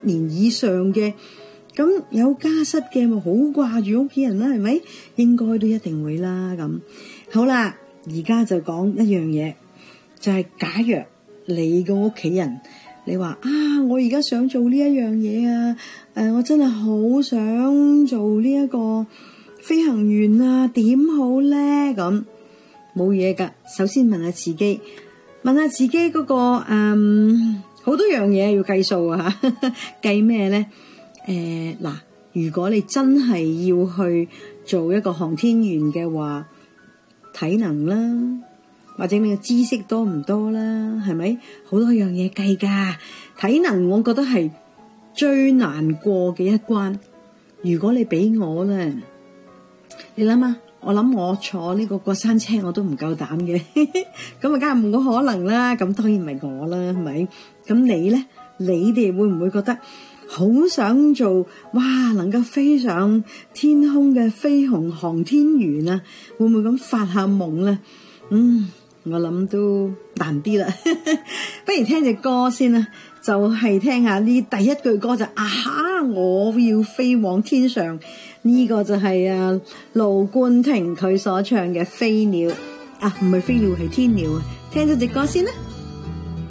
年以上嘅，咁有家室嘅咪好掛住屋企人啦，係咪？應該都一定會啦。咁好啦，而家就講一樣嘢，就係假若你個屋企人，你話啊，我而家想做呢一樣嘢啊，我真係好想做呢一個飛行員啊，點好咧？咁冇嘢噶，首先問下自己嗰個好多樣嘢要計數啊吓，計咩咧？嗱，如果你真係要去做一個航天員嘅話，體能啦，或者你嘅知識多唔多啦，係咪？好多樣嘢計噶。體能我覺得係最難過嘅一關。如果你俾我咧，你諗下，我諗我坐呢個過山車我都唔夠膽嘅，咁啊梗係冇可能啦。咁當然唔係我啦，係咪？咁你咧，你哋會唔會覺得好想做哇，能夠飛上天空嘅飛行航天員啊？會唔會咁發下夢咧？我諗都難啲啦。不如聽隻歌先啦，就係聽下呢第一句歌就我要飛往天上，呢個就係盧冠廷佢所唱嘅飛鳥啊，唔係飛鳥係天鳥啊，聽咗隻歌先啦。